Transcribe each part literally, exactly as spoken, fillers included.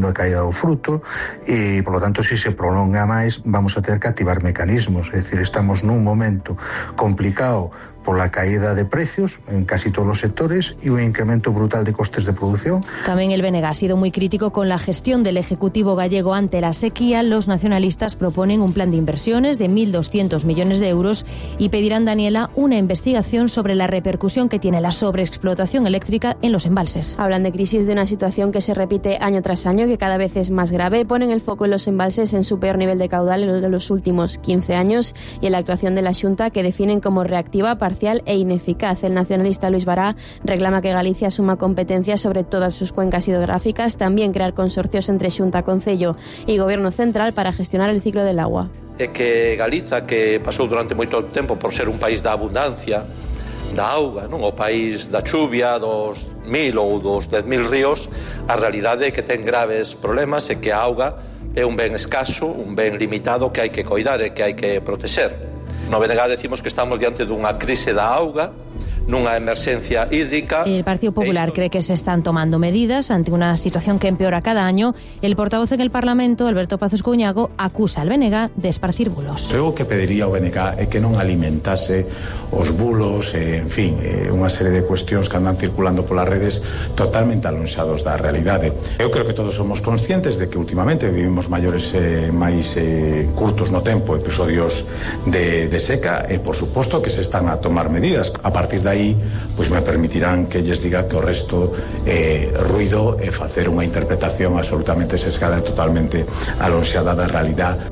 segundo a caída do fruto e, por lo tanto, se se prolonga máis, vamos a ter que activar mecanismos. É dicir, estamos nun momento complicado pola caída de precios en casi todos los sectores y un incremento brutal de costes de producción. También el B N G ha sido muy crítico con la gestión del Ejecutivo gallego ante la sequía. Los nacionalistas proponen un plan de inversiones de mil doscientos millones de euros y pedirán, Daniela, una investigación sobre la repercusión que tiene la sobreexplotación eléctrica en los embalses. Hablan de crisis, de una situación que se repite año tras año, que cada vez es más grave. Ponen el foco en los embalses en su peor nivel de caudal de los últimos quince años y en la actuación de la Xunta, que definen como reactiva, parcial e ineficaz. El nacionalista Luis Bará reclama que Galicia asuma competencias sobre todas sus cuencas hidrográficas, también crear consorcios entre Xunta, Concello y Gobierno Central para gestionar el ciclo del agua. É que Galiza, que pasou durante moito tempo por ser un país da abundancia, da auga, non? O país da chuvia, dos mil ou dos dez mil ríos, a realidade é que ten graves problemas e que a auga é un ben escaso, un ben limitado que hai que coidar e que hai que protexer. No B N G decimos que estamos diante dunha crise da auga, nunha emerxencia hídrica. El Partido Popular cree que se están tomando medidas ante una situación que empeora cada año. El portavoz en el Parlamento, Alberto Pazos Couñago, acusa al B N G de esparcir bulos. Eu que pediría ao B N G é que non alimentase os bulos, eh, en fin, eh, unha serie de cuestións que andan circulando polas redes totalmente alonxados da realidade. Eu creo que todos somos conscientes de que últimamente vivimos maiores eh, máis eh, curtos no tempo, episodios de, de seca, e por suposto que se están a tomar medidas. A partir de aí, pois me permitirán que lles diga que o resto é eh, ruido e facer unha interpretación absolutamente sesgada e totalmente alonxada da realidade.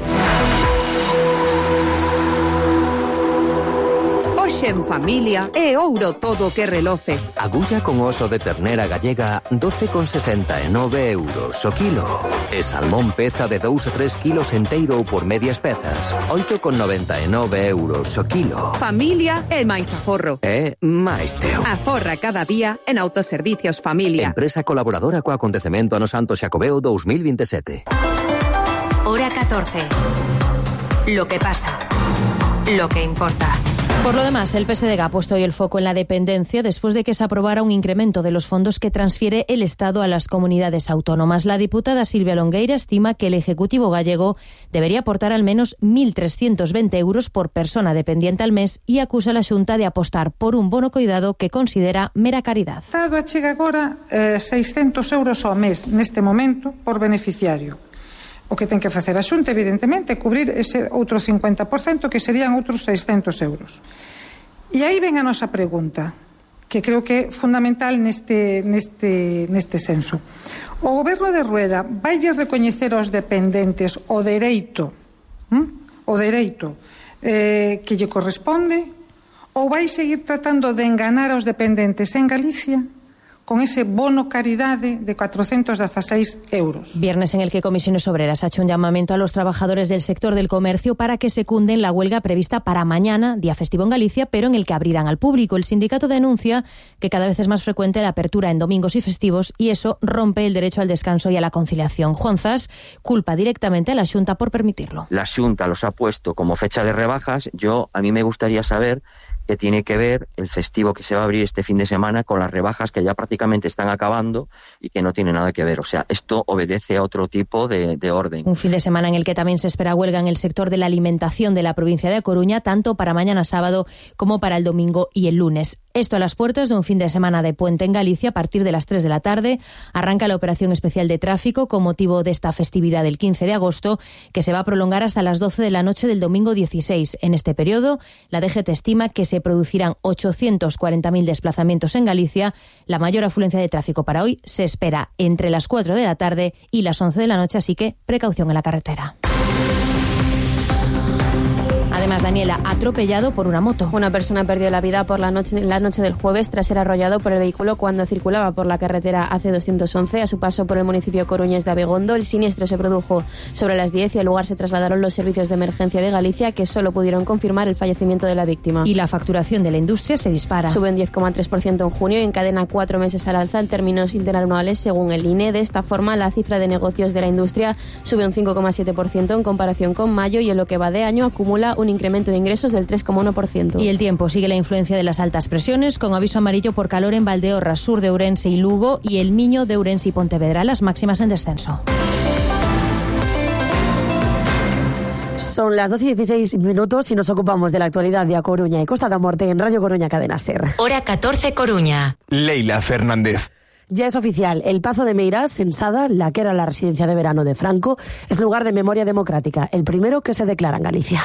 En familia e ouro todo que reloce. Agulla con oso de ternera gallega doce con sesenta e nove euros o kilo. E salmón peza de dous a tres kilos enteiro ou por medias pezas oito con noventa e nove euros o kilo. Familia e máis aforro. E máis teo. Aforra cada día en Autoservicios Familia. Empresa colaboradora co acontecemento ano Santo Xacobeo dous mil veintisiete. Hora catorce. Lo que pasa. Lo que importa. Por lo demás, el P S D G ha puesto hoy el foco en la dependencia después de que se aprobara un incremento de los fondos que transfiere el Estado a las comunidades autónomas. La diputada Silvia Longueira estima que el Ejecutivo gallego debería aportar al menos mil trescientos veinte euros por persona dependiente al mes y acusa a la Xunta de apostar por un bono coidado que considera mera caridad. O Estado achega agora eh, seiscentos euros ao mes neste momento por beneficiario. O que ten que facer a Xunta, evidentemente, é cubrir ese outro cincuenta por cento, que serían outros seiscentos euros. E aí ven a nosa pregunta, que creo que é fundamental neste, neste, neste senso. O Goberno de Rueda vai recoñecer aos dependentes o dereito, hm? o dereito eh, que lle corresponde, ou vai seguir tratando de enganar aos dependentes en Galicia con ese bono caridade de cuatrocentos dieciséis euros. Viernes en el que Comisiones Obreras ha hecho un llamamiento a los trabajadores del sector del comercio para que secunden la huelga prevista para mañana, día festivo en Galicia, pero en el que abrirán al público. El sindicato denuncia que cada vez es más frecuente la apertura en domingos y festivos y eso rompe el derecho al descanso y a la conciliación. Juan Zas culpa directamente a la Xunta por permitirlo. La Xunta los ha puesto como fecha de rebajas. Yo, a mí me gustaría saber que tiene que ver el festivo que se va a abrir este fin de semana con las rebajas que ya prácticamente están acabando y que no tiene nada que ver. O sea, esto obedece a otro tipo de, de orden. Un fin de semana en el que también se espera huelga en el sector de la alimentación de la provincia de A Coruña, tanto para mañana sábado como para el domingo y el lunes. Esto a las puertas de un fin de semana de puente en Galicia. A partir de las tres de la tarde arranca la operación especial de tráfico con motivo de esta festividad del quince de agosto, que se va a prolongar hasta las doce de la noche del domingo dieciséis. En este periodo, la D G T estima que se producirán ochocientos cuarenta mil desplazamientos en Galicia. La mayor afluencia de tráfico para hoy se espera entre las cuatro de la tarde y las once de la noche, así que precaución en la carretera. Además, Daniela, atropellado por una moto. Una persona perdió la vida por la noche, la noche del jueves tras ser arrollado por el vehículo cuando circulaba por la carretera A C doscientos once a su paso por el municipio coruñés de Abegondo. El siniestro se produjo sobre las diez y al lugar se trasladaron los servicios de emergencia de Galicia, que solo pudieron confirmar el fallecimiento de la víctima. Y la facturación de la industria se dispara. Sube un diez coma tres por ciento en junio y encadena cuatro meses al alza en términos interanuales según el I N E. De esta forma, la cifra de negocios de la industria sube un cinco coma siete por ciento en comparación con mayo y en lo que va de año acumula un un incremento de ingresos del tres coma uno por ciento. Y el tiempo sigue la influencia de las altas presiones, con aviso amarillo por calor en Valdeorras, sur de Ourense y Lugo, y el Miño de Ourense y Pontevedra, las máximas en descenso. Son las dos y dieciséis minutos y nos ocupamos de la actualidad de A Coruña y Costa da Morte en Radio Coruña Cadena Ser. Hora catorce Coruña. Leila Fernández. Ya es oficial, el Pazo de Meirás, en Sada, la que era la residencia de verano de Franco, es lugar de memoria democrática, el primero que se declara en Galicia.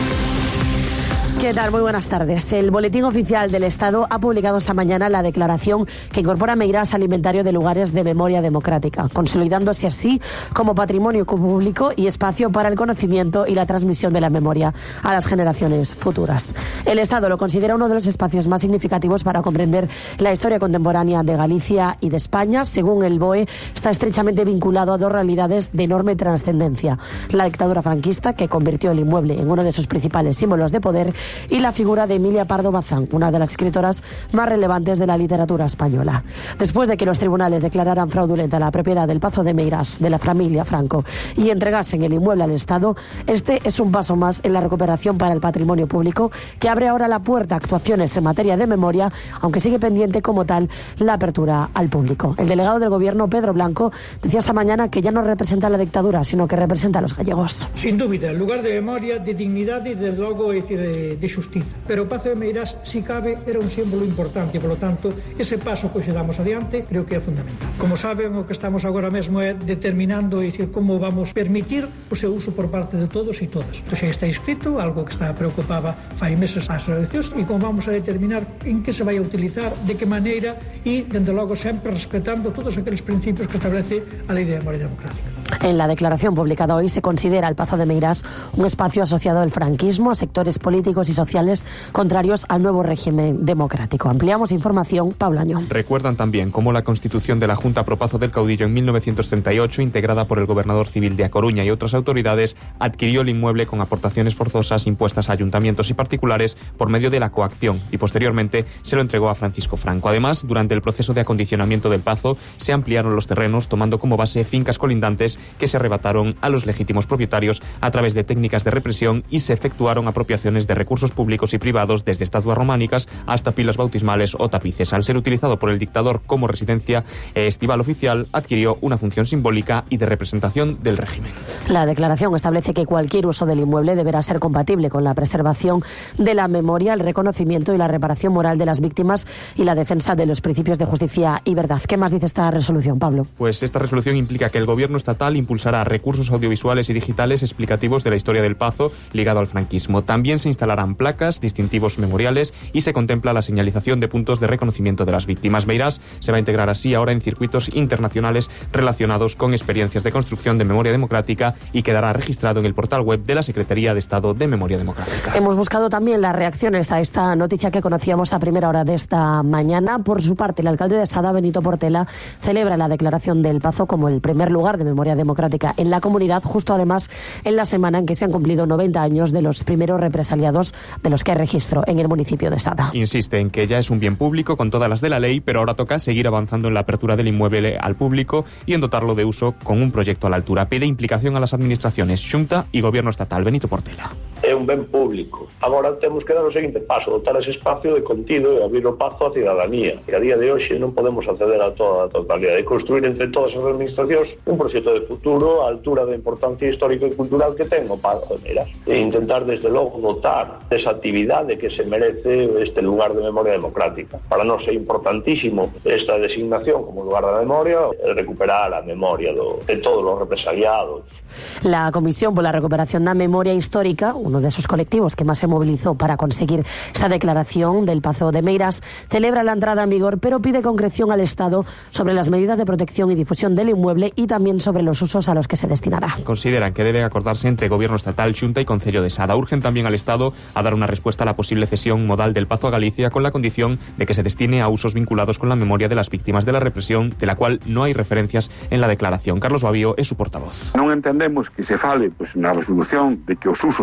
¿Qué tal? Muy buenas tardes. El Boletín Oficial del Estado ha publicado esta mañana la declaración que incorpora Meirás al inventario de lugares de memoria democrática, consolidándose así como patrimonio público y espacio para el conocimiento y la transmisión de la memoria a las generaciones futuras. El Estado lo considera uno de los espacios más significativos para comprender la historia contemporánea de Galicia y de España. Según el B O E, está estrechamente vinculado a dos realidades de enorme trascendencia: la dictadura franquista, que convirtió el inmueble en uno de sus principales símbolos de poder, y la figura de Emilia Pardo Bazán, una de las escritoras más relevantes de la literatura española. Después de que los tribunales declararan fraudulenta la propiedad del Pazo de Meirás de la familia Franco y entregasen el inmueble al Estado, este es un paso más en la recuperación para el patrimonio público, que abre ahora la puerta a actuaciones en materia de memoria, aunque sigue pendiente como tal la apertura al público. El delegado del Gobierno, Pedro Blanco, decía esta mañana que ya no representa la dictadura, sino que representa a los gallegos. Sin dúbida, en lugar de memoria, de dignidad y de logo, é dicir, de xustiza. Pero o Pazo de Meirás, si cabe, era un símbolo importante e, polo tanto, ese paso que hoxe damos adiante creo que é fundamental. Como saben, o que estamos agora mesmo é determinando, é dicir, como vamos permitir o seu uso por parte de todos e todas. Entón, xa está escrito, algo que está preocupaba fai meses ás eleccións, e como vamos a determinar en que se vai a utilizar, de que maneira, e, dende logo, sempre respetando todos aqueles principios que establece a Lei de Memoria Democrática. En la declaración publicada hoy se considera el Pazo de Meirás un espacio asociado al franquismo, a sectores políticos y sociales contrarios al nuevo régimen democrático. Ampliamos información, Pablo Añón. Recuerdan también cómo la constitución de la Junta Pro Pazo del Caudillo en mil novecientos treinta y ocho, integrada por el gobernador civil de A Coruña y otras autoridades, adquirió el inmueble con aportaciones forzosas impuestas a ayuntamientos y particulares por medio de la coacción, y posteriormente se lo entregó a Francisco Franco. Además, durante el proceso de acondicionamiento del Pazo, se ampliaron los terrenos, tomando como base fincas colindantes que se arrebataron a los legítimos propietarios a través de técnicas de represión, y se efectuaron apropiaciones de recursos públicos y privados, desde estatuas románicas hasta pilas bautismales o tapices. Al ser utilizado por el dictador como residencia estival oficial, adquirió una función simbólica y de representación del régimen. La declaración establece que cualquier uso del inmueble deberá ser compatible con la preservación de la memoria, el reconocimiento y la reparación moral de las víctimas y la defensa de los principios de justicia y verdad. ¿Qué más dice esta resolución, Pablo? Pues esta resolución implica que el gobierno estatal impulsará recursos audiovisuales y digitales explicativos de la historia del Pazo ligado al franquismo. También se instalarán placas, distintivos memoriales, y se contempla la señalización de puntos de reconocimiento de las víctimas. Meirás se va a integrar así ahora en circuitos internacionales relacionados con experiencias de construcción de memoria democrática, y quedará registrado en el portal web de la Secretaría de Estado de Memoria Democrática. Hemos buscado también las reacciones a esta noticia que conocíamos a primera hora de esta mañana. Por su parte, el alcalde de Sada, Benito Portela, celebra la declaración del Pazo como el primer lugar de memoria democrática en la comunidad, justo además en la semana en que se han cumplido noventa años de los primeros represaliados de los que hay registro en el municipio de Sada. Insiste en que ya es un bien público con todas las de la ley, pero ahora toca seguir avanzando en la apertura del inmueble al público y en dotarlo de uso con un proyecto a la altura. Pide implicación a las administraciones, Xunta y Gobierno Estatal. Benito Portela. É un ben público. Agora temos que dar o seguinte paso, dotar ese espacio de contido e abrir o pazo á cidadanía. E a día de hoxe non podemos acceder a toda a totalidade. E construir entre todas as administracións un proxecto de futuro a altura da importancia histórica e cultural que ten o Pazo de Meirás. E intentar, desde logo, dotar desa actividade que se merece este lugar de memoria democrática. Para nós é importantísimo esta designación como lugar da memoria, recuperar a memoria do, de todos os represaliados. La Comisión por la Recuperación da Memoria Histórica, uno de esos colectivos que más se movilizó para conseguir esta declaración del Pazo de Meirás, celebra la entrada en vigor, pero pide concreción al Estado sobre las medidas de protección y difusión del inmueble y también sobre los usos a los que se destinará. Consideran que debe acordarse entre Gobierno Estatal, Xunta y Concello de Sada. Urgen también al Estado a dar una respuesta a la posible cesión modal del Pazo a Galicia, con la condición de que se destine a usos vinculados con la memoria de las víctimas de la represión, de la cual no hay referencias en la declaración. Carlos Babío es su portavoz. Non entendemos que se fale, pues, na resolución de que os usos serán os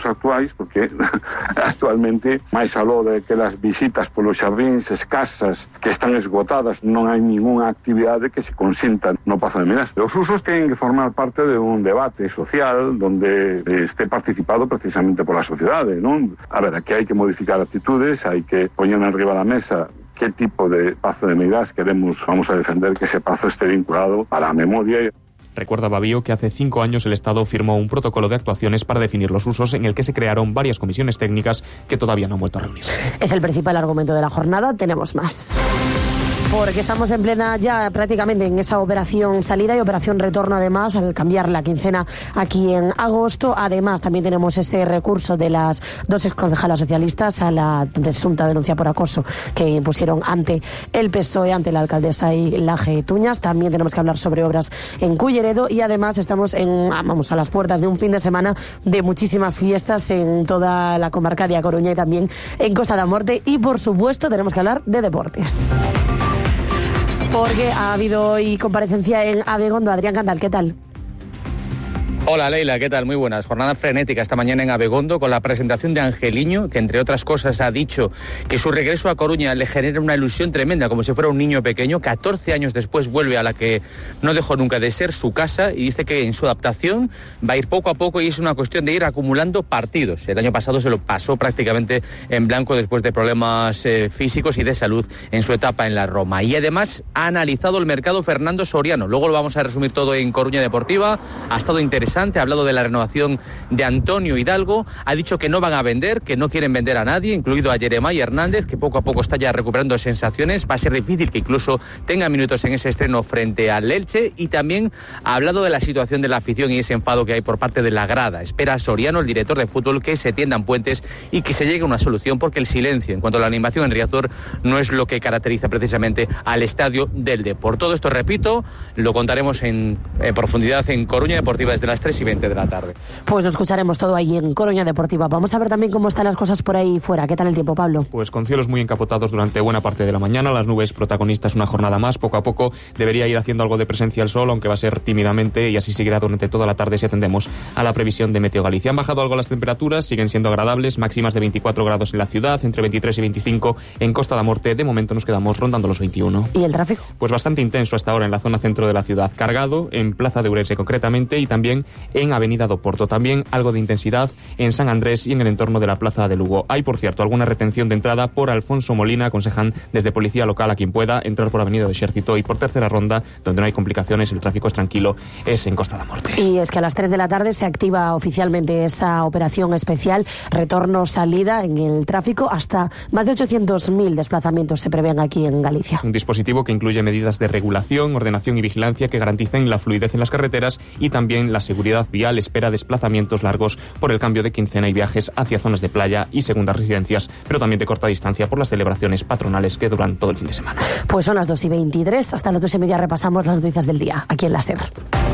actuais, porque actualmente, máis aló de que as visitas polos xardíns escasas que están esgotadas, non hai ninguna actividade que se consinta no Pazo de Meirás. Os usos teñen que formar parte de un debate social donde este participado precisamente pola sociedade, non? A ver, aquí hai que modificar actitudes, hai que poñer en riba da mesa que tipo de Pazo de Meirás queremos, vamos a defender que ese pazo esté vinculado para a memoria. Recuerda Babío que hace cinco años el Estado firmó un protocolo de actuaciones para definir los usos en el que se crearon varias comisiones técnicas que todavía no han vuelto a reunirse. Es el principal argumento de la jornada. Tenemos más. Porque estamos en plena ya prácticamente en esa operación salida y operación retorno, además, al cambiar la quincena aquí en agosto. Además, también tenemos ese recurso de las dos exconcejalas socialistas a la presunta denuncia por acoso que impusieron ante el P S O E, ante la alcaldesa y Laje Tuñas. También tenemos que hablar sobre obras en Culleredo y además estamos en, vamos, a las puertas de un fin de semana de muchísimas fiestas en toda la comarca de A Coruña y también en Costa da Morte. Y, por supuesto, tenemos que hablar de deportes. Porque ha habido hoy comparecencia en Abegondo. Adrián Candal, ¿qué tal? Hola Leila, ¿qué tal? Muy buenas. Jornada frenética esta mañana en Abegondo con la presentación de Angeliño, que entre otras cosas ha dicho que su regreso a Coruña le genera una ilusión tremenda, como si fuera un niño pequeño. catorce años después vuelve a la que no dejó nunca de ser su casa y dice que en su adaptación va a ir poco a poco y es una cuestión de ir acumulando partidos. El año pasado se lo pasó prácticamente en blanco después de problemas eh, físicos y de salud en su etapa en la Roma. Y además ha analizado el mercado Fernando Soriano. Luego lo vamos a resumir todo en Coruña Deportiva. Ha estado interesante. Ha hablado de la renovación de Antonio Hidalgo, ha dicho que no van a vender, que no quieren vender a nadie, incluido a Jeremiah Hernández, que poco a poco está ya recuperando sensaciones. Va a ser difícil que incluso tenga minutos en ese estreno frente al Elche, y también ha hablado de la situación de la afición y ese enfado que hay por parte de la grada. Espera a Soriano, el director de fútbol, que se tiendan puentes y que se llegue a una solución, porque el silencio en cuanto a la animación en Riazor no es lo que caracteriza precisamente al estadio del Depor. Todo esto, repito, lo contaremos en, en profundidad en Coruña Deportiva desde las tres y veinte de la tarde. Pues lo escucharemos todo ahí en Coruña Deportiva. Vamos a ver también cómo están las cosas por ahí fuera. ¿Qué tal el tiempo, Pablo? Pues con cielos muy encapotados durante buena parte de la mañana, las nubes protagonistas una jornada más. Poco a poco debería ir haciendo algo de presencia el sol, aunque va a ser tímidamente, y así seguirá durante toda la tarde si atendemos a la previsión de Meteo Galicia. Han bajado algo las temperaturas, siguen siendo agradables, máximas de veinticuatro grados en la ciudad, entre veintitrés y veinticinco en Costa da Morte. De momento nos quedamos rondando los veintiuno. ¿Y el tráfico? Pues bastante intenso hasta ahora en la zona centro de la ciudad, cargado en Plaza de Ourense concretamente y también en Avenida do Porto. También algo de intensidad en San Andrés y en el entorno de la Plaza de Lugo. Hay, por cierto, alguna retención de entrada por Alfonso Molina. Aconsejan desde Policía Local a quien pueda entrar por Avenida do Exército, y por Tercera Ronda, donde no hay complicaciones, el tráfico es tranquilo, es en Costa da Morte. Y es que a las tres de la tarde se activa oficialmente esa operación especial, retorno-salida en el tráfico. Hasta más de ochocientos mil desplazamientos se prevén aquí en Galicia. Un dispositivo que incluye medidas de regulación, ordenación y vigilancia que garanticen la fluidez en las carreteras y también la seguridad vial. Espera desplazamientos largos por el cambio de quincena y viajes hacia zonas de playa y segundas residencias, pero también de corta distancia por las celebraciones patronales que duran todo el fin de semana. Pues son las dos y veintitrés, hasta las dos y media repasamos las noticias del día aquí en la SER.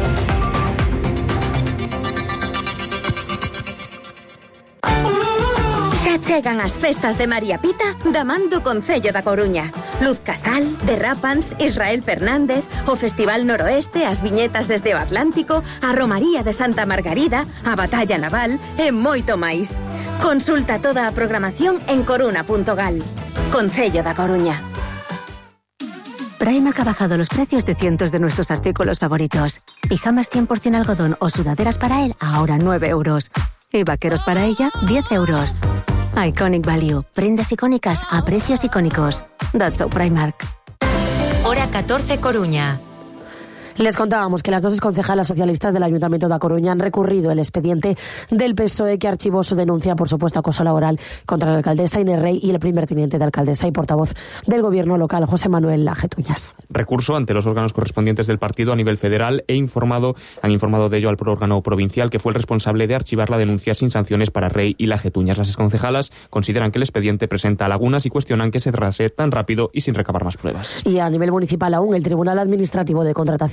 Xa chegan as festas de María Pita da man do Concello da Coruña. Luz Casal, Derrapans, Israel Fernández, o Festival Noroeste, as viñetas desde o Atlántico, a Romaría de Santa Margarida, a Batalla Naval e moito máis. Consulta toda a programación en coruna punto gal. Concello da Coruña. Primark ha bajado los precios de cientos de nuestros artículos favoritos. Pijamas cien por ciento algodón o sudaderas para él, ahora nueve euros. Y vaqueros para ella, diez euros. Iconic Value. Prendas icónicas a precios icónicos. That's so Primark. Hora catorce, Coruña. Les contábamos que las dos concejalas socialistas del Ayuntamiento de A Coruña han recurrido el expediente del P S O E que archivó su denuncia por supuesto acoso laboral contra la alcaldesa Inés Rey y el primer teniente de alcaldesa y portavoz del gobierno local, José Manuel Laje Tuñas. Recurso ante los órganos correspondientes del partido a nivel federal e informado, han informado de ello al órgano provincial, que fue el responsable de archivar la denuncia sin sanciones para Rey y Laje Tuñas. Las exconcejalas consideran que el expediente presenta lagunas y cuestionan que se trase tan rápido y sin recabar más pruebas. Y a nivel municipal aún, el Tribunal Administrativo de Contratación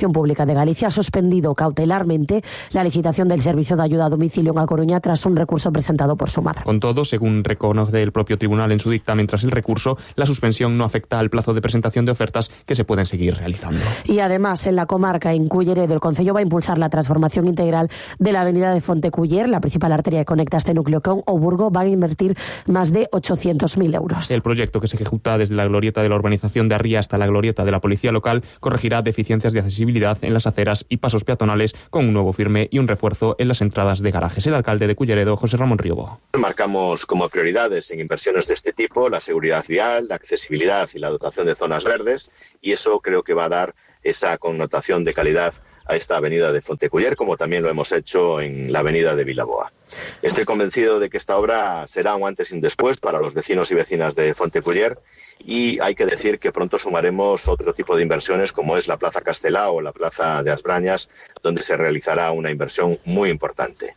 Administración Pública de Galicia ha suspendido cautelarmente la licitación del servicio de ayuda a domicilio en A Coruña tras un recurso presentado por Sumar. Con todo, según reconoce el propio tribunal en su dictamen tras el recurso, la suspensión no afecta al plazo de presentación de ofertas que se pueden seguir realizando. Y además, en la comarca, en Culleredo, el Concello va a impulsar la transformación integral de la avenida de Fonteculler, la principal arteria que conecta este núcleo con Oburgo. Van a invertir más de ochocientos mil euros. El proyecto, que se ejecuta desde la glorieta de la urbanización de Arría hasta la glorieta de la Policía Local, corregirá deficiencias de accesibilidad en las aceras y pasos peatonales con un nuevo firme y un refuerzo en las entradas de garajes. El alcalde de Culleredo, José Ramón Riobo. Marcamos como prioridades en inversiones de este tipo la seguridad vial, la accesibilidad y la dotación de zonas verdes, y eso creo que va a dar esa connotación de calidad a esta avenida de Fonteculler, como también lo hemos hecho en la avenida de Vilaboa. Estoy convencido de que esta obra será un antes y un después para los vecinos y vecinas de Fonteculler, y hay que decir que pronto sumaremos otro tipo de inversiones como es la Plaza Castelao o la Plaza de Asbrañas, donde se realizará una inversión muy importante.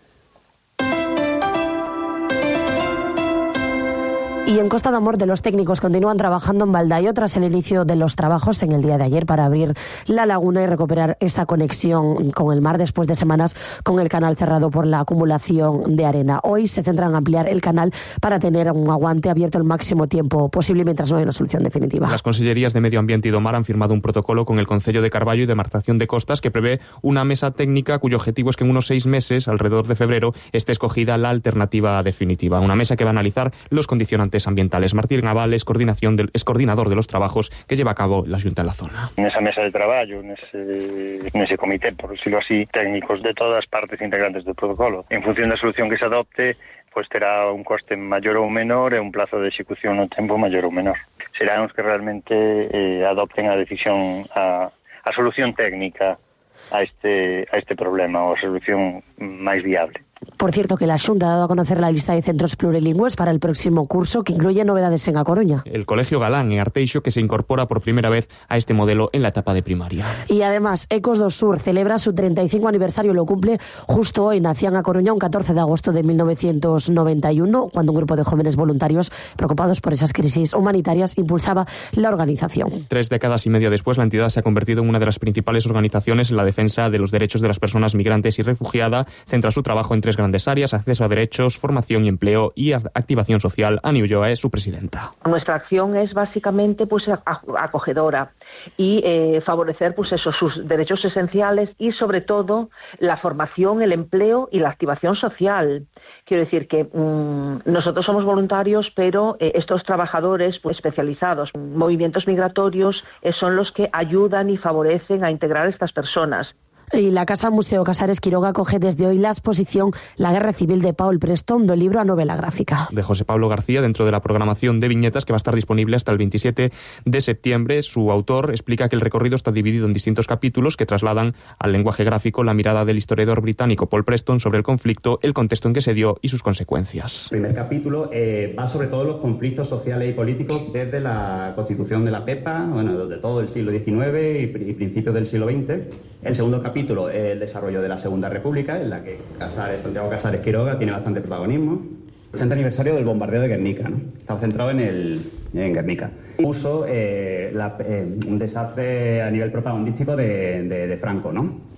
Y en Costa de Morte los técnicos continúan trabajando en Baldaio tras el inicio de los trabajos en el día de ayer para abrir la laguna y recuperar esa conexión con el mar después de semanas con el canal cerrado por la acumulación de arena. Hoy se centran en ampliar el canal para tener un aguante abierto el máximo tiempo posible mientras no hay una solución definitiva. Las consellerías de Medio Ambiente y do Mar han firmado un protocolo con el Concello de Carballo y Demarcación de Costas que prevé una mesa técnica cuyo objetivo es que en unos seis meses, alrededor de febrero, esté escogida la alternativa definitiva. Una mesa que va a analizar los condicionantes ambientales. Martín Naval es, coordinación del, es coordinador de los trabajos que lleva a cabo la Xunta en la zona. En esa mesa de traballo, nese, nese comité, por decirlo así, técnicos de todas as partes integrantes do protocolo. En función da solución que se adopte, pois terá un coste maior ou menor e un plazo de execución no tempo maior ou menor. Serán os que realmente eh, adopten a decisión, a, a solución técnica a este, a este problema, ou a solución máis viable. Por cierto, que la Xunta ha dado a conocer la lista de centros plurilingües para el próximo curso, que incluye novedades en A Coruña. El Colegio Galán, en Arteixo, que se incorpora por primera vez a este modelo en la etapa de primaria. Y además, Ecos do Sur celebra su treinta y cinco aniversario, lo cumple justo hoy. Nació en A Coruña un catorce de agosto de mil novecientos noventa y uno, cuando un grupo de jóvenes voluntarios preocupados por esas crisis humanitarias impulsaba la organización. Tres décadas y media después, la entidad se ha convertido en una de las principales organizaciones en la defensa de los derechos de las personas migrantes y refugiadas. Centra su trabajo en tres grandes áreas: acceso a derechos, formación y empleo y activación social. Ani Ulloa es su presidenta. Nuestra acción es básicamente pues acogedora y eh, favorecer pues eso, sus derechos esenciales y sobre todo la formación, el empleo y la activación social. Quiero decir que mmm, nosotros somos voluntarios, pero eh, estos trabajadores pues, especializados en movimientos migratorios eh, son los que ayudan y favorecen a integrar a estas personas. Y la Casa Museo Casares Quiroga acoge desde hoy la exposición La Guerra Civil de Paul Preston, do libro a novela gráfica. De José Pablo García, dentro de la programación de viñetas que va a estar disponible hasta el veintisiete de septiembre. Su autor explica que el recorrido está dividido en distintos capítulos que trasladan al lenguaje gráfico la mirada del historiador británico Paul Preston sobre el conflicto, el contexto en que se dio y sus consecuencias. El primer capítulo eh, va sobre todos los conflictos sociales y políticos desde la constitución de la Pepa, bueno, de todo el siglo diecinueve y, y principios del siglo veinte. El segundo capítulo es el desarrollo de la Segunda República, en la que Casares, Santiago Casares Quiroga tiene bastante protagonismo. El ochenta aniversario del bombardeo de Guernica, ¿no? Estaba centrado en, el, en Guernica. Puso eh, la, eh, un desastre a nivel propagandístico de, de, de Franco, ¿no?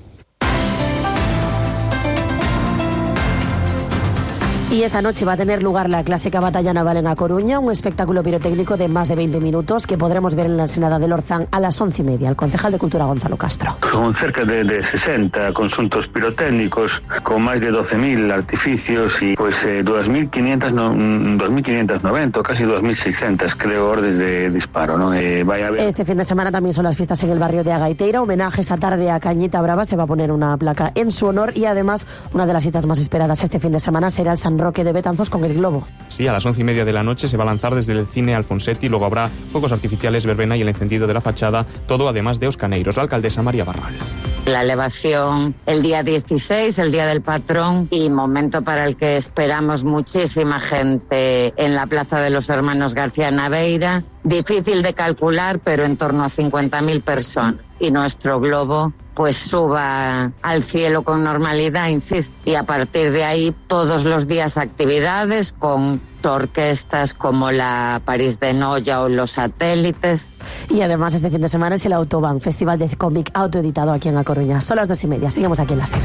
Y esta noche va a tener lugar la clásica batalla naval en A Coruña, un espectáculo pirotécnico de más de veinte minutos que podremos ver en la Ensenada del Orzán a las once y media. El concejal de Cultura, Gonzalo Castro. Son cerca de, de sesenta conjuntos pirotécnicos con más de doce mil artificios y pues eh, dos mil quinientas noventa, casi dos mil seiscientas creo órdenes de disparo, ¿no? Eh, vaya a ver. Este fin de semana también son las fiestas en el barrio de Agaiteira. Homenaje esta tarde a Cañita Brava. Se va a poner una placa en su honor y además una de las citas más esperadas este fin de semana será el San Roque de Betanzos con el Globo. Sí, a las once y media de la noche se va a lanzar desde el cine Alfonsetti, luego habrá fuegos artificiales, verbena y el encendido de la fachada, todo además de Oscaneiros. La alcaldesa María Barral. La elevación el día dieciséis, el día del patrón, y momento para el que esperamos muchísima gente en la Plaza de los Hermanos García Naveira. Difícil de calcular, pero en torno a cincuenta mil personas. Y nuestro globo pues suba al cielo con normalidad, insisto, y a partir de ahí todos los días actividades con orquestas como la París de Noia o los Satélites. Y además este fin de semana es el Autobahn, Festival de cómic autoeditado aquí en A Coruña. Son las dos y media, seguimos aquí en la SER.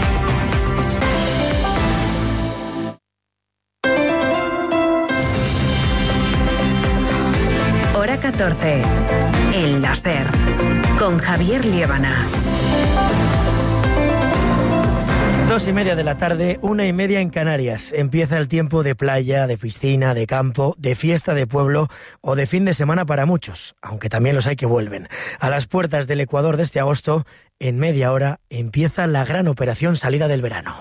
Hora catorce, en la SER, con Javier Liébana. Dos y media de la tarde, una y media en Canarias. Empieza el tiempo de playa, de piscina, de campo, de fiesta de pueblo o de fin de semana para muchos, aunque también los hay que vuelven. A las puertas del Ecuador de este agosto, en media hora, empieza la gran operación salida del verano.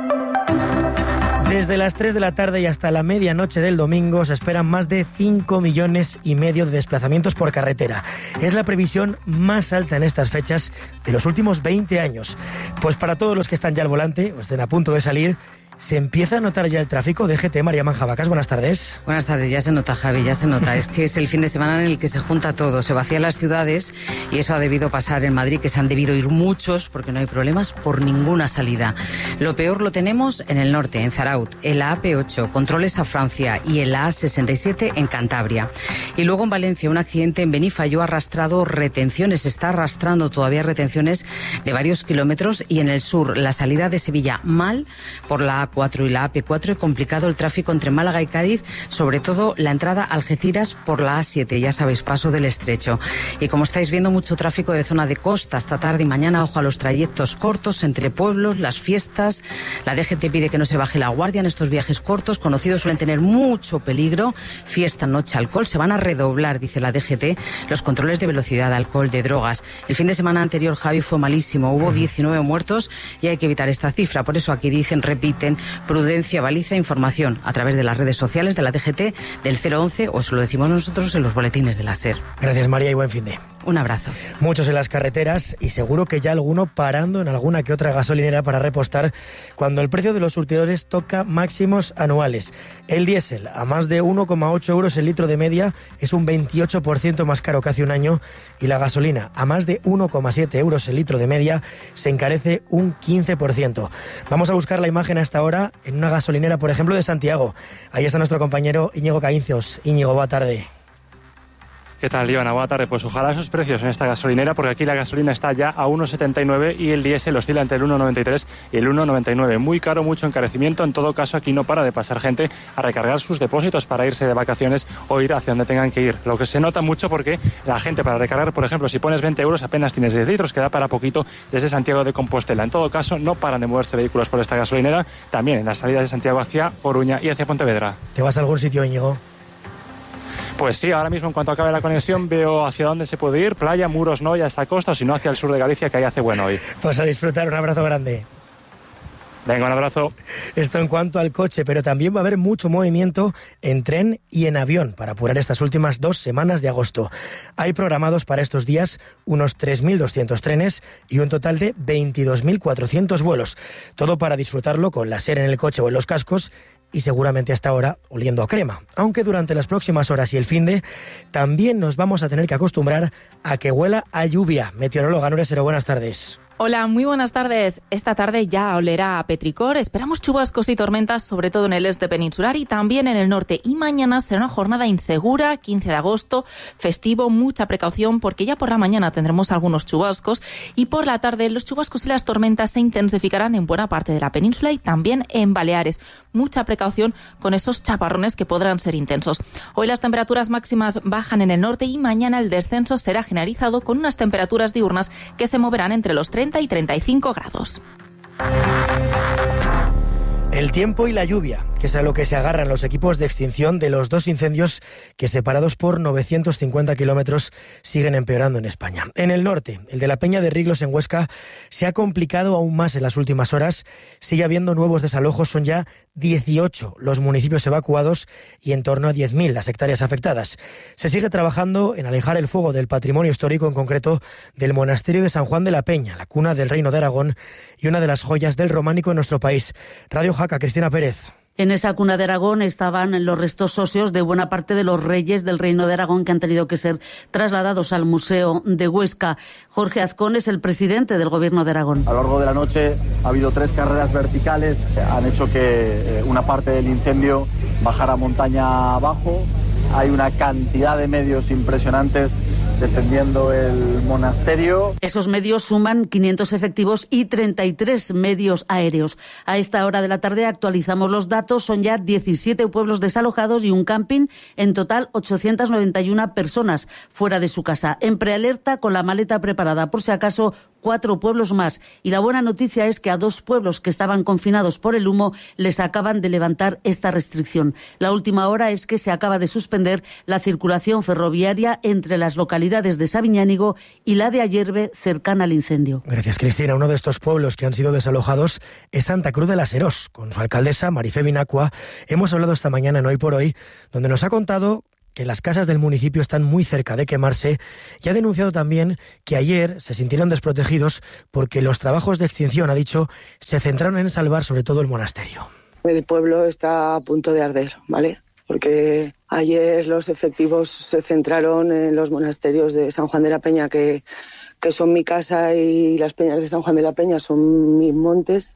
Desde las tres de la tarde y hasta la medianoche del domingo se esperan más de cinco millones y medio de desplazamientos por carretera. Es la previsión más alta en estas fechas de los últimos veinte años. Pues para todos los que están ya al volante o estén a punto de salir, ¿se empieza a notar ya el tráfico? D G T, María Manjabacas, buenas tardes. Buenas tardes, ya se nota, Javi, ya se nota. Es que es el fin de semana en el que se junta todo, se vacían las ciudades y eso ha debido pasar en Madrid, que se han debido ir muchos porque no hay problemas por ninguna salida. Lo peor lo tenemos en el norte, en Zaraut, en la A P ocho, controles a Francia y en la A sesenta y siete en Cantabria. Y luego en Valencia, un accidente en Benifayó ha arrastrado retenciones, está arrastrando todavía retenciones de varios kilómetros, y en el sur, la salida de Sevilla mal por la A cuatro y la A P cuatro, y complicado el tráfico entre Málaga y Cádiz, sobre todo la entrada a Algeciras por la A siete, ya sabéis, paso del Estrecho. Y como estáis viendo, mucho tráfico de zona de costa esta tarde y mañana. Ojo a los trayectos cortos entre pueblos, las fiestas. La D G T pide que no se baje la guardia en estos viajes cortos, conocidos suelen tener mucho peligro. Fiesta, noche, alcohol, se van a redoblar, dice la D G T, los controles de velocidad, alcohol, de drogas. El fin de semana anterior, Javi, fue malísimo, hubo diecinueve muertos y hay que evitar esta cifra. Por eso aquí dicen, repiten, prudencia, baliza, información a través de las redes sociales de la D G T, del cero once, o se lo decimos nosotros en los boletines de la SER. Gracias, María, y buen fin de. Un abrazo. Muchos en las carreteras y seguro que ya alguno parando en alguna que otra gasolinera para repostar cuando el precio de los surtidores toca máximos anuales. El diésel a más de uno coma ocho euros el litro de media es un veintiocho por ciento más caro que hace un año, y la gasolina a más de uno coma siete euros el litro de media se encarece un quince por ciento. Vamos a buscar la imagen hasta ahora en una gasolinera, por ejemplo, de Santiago. Ahí está nuestro compañero Íñigo Caíncios. Íñigo, buena tarde. ¿Qué tal, Ivana? Buena tarde. Pues ojalá esos precios en esta gasolinera, porque aquí la gasolina está ya a uno setenta y nueve y el diésel oscila entre el uno noventa y tres y el uno noventa y nueve. Muy caro, mucho encarecimiento. En todo caso, aquí no para de pasar gente a recargar sus depósitos para irse de vacaciones o ir hacia donde tengan que ir. Lo que se nota mucho porque la gente para recargar, por ejemplo, si pones veinte euros apenas tienes diez litros, que da para poquito desde Santiago de Compostela. En todo caso, no paran de moverse vehículos por esta gasolinera, también en las salidas de Santiago hacia Coruña y hacia Pontevedra. ¿Te vas a algún sitio, Íñigo? Pues sí, ahora mismo en cuanto acabe la conexión veo hacia dónde se puede ir, playa, Muros, Noia, esta costa, o si no hacia el sur de Galicia, que ahí hace bueno hoy. Pues a disfrutar, un abrazo grande. Venga, un abrazo. Esto en cuanto al coche, pero también va a haber mucho movimiento en tren y en avión para apurar estas últimas dos semanas de agosto. Hay programados para estos días unos tres mil doscientos trenes y un total de veintidós mil cuatrocientos vuelos. Todo para disfrutarlo con la SER en el coche o en los cascos, y seguramente hasta ahora oliendo a crema. Aunque durante las próximas horas y el finde también nos vamos a tener que acostumbrar a que huela a lluvia. Meteoróloga Nuria Sero, buenas tardes. Hola, muy buenas tardes. Esta tarde ya olerá a petricor. Esperamos chubascos y tormentas, sobre todo en el este peninsular y también en el norte. Y mañana será una jornada insegura, quince de agosto, festivo, mucha precaución, porque ya por la mañana tendremos algunos chubascos y por la tarde los chubascos y las tormentas se intensificarán en buena parte de la península y también en Baleares. Mucha precaución con esos chaparrones que podrán ser intensos. Hoy las temperaturas máximas bajan en el norte y mañana el descenso será generalizado con unas temperaturas diurnas que se moverán entre los treinta y treinta y cinco grados. El tiempo y la lluvia, que es a lo que se agarran los equipos de extinción de los dos incendios que, separados por novecientos cincuenta kilómetros, siguen empeorando en España. En el norte, el de la Peña de Riglos en Huesca, se ha complicado aún más en las últimas horas. Sigue habiendo nuevos desalojos, son ya dieciocho los municipios evacuados y en torno a diez mil las hectáreas afectadas. Se sigue trabajando en alejar el fuego del patrimonio histórico, en concreto del monasterio de San Juan de la Peña, la cuna del Reino de Aragón y una de las joyas del románico en nuestro país. Radio Jaca, Cristina Pérez. En esa cuna de Aragón estaban los restos óseos de buena parte de los reyes del Reino de Aragón que han tenido que ser trasladados al Museo de Huesca. Jorge Azcón es el presidente del Gobierno de Aragón. A lo largo de la noche ha habido tres carreras verticales, han hecho que una parte del incendio bajara montaña abajo. Hay una cantidad de medios impresionantes defendiendo el monasterio. Esos medios suman quinientos efectivos y treinta y tres medios aéreos. A esta hora de la tarde actualizamos los datos. Son ya diecisiete pueblos desalojados y un camping. En total, ochocientas noventa y una personas fuera de su casa. En prealerta, con la maleta preparada por si acaso, cuatro pueblos más. Y la buena noticia es que a dos pueblos que estaban confinados por el humo les acaban de levantar esta restricción. La última hora es que se acaba de suspender la circulación ferroviaria entre las localidades de Sabiñánigo y la de Ayerbe, cercana al incendio. Gracias, Cristina. Uno de estos pueblos que han sido desalojados es Santa Cruz de las Herós. Con su alcaldesa, Marifé Binacua, hemos hablado esta mañana en Hoy por Hoy, donde nos ha contado que las casas del municipio están muy cerca de quemarse y ha denunciado también que ayer se sintieron desprotegidos porque los trabajos de extinción, ha dicho, se centraron en salvar sobre todo el monasterio. El pueblo está a punto de arder, ¿vale? Porque ayer los efectivos se centraron en los monasterios de San Juan de la Peña, que, que son mi casa, y las peñas de San Juan de la Peña son mis montes,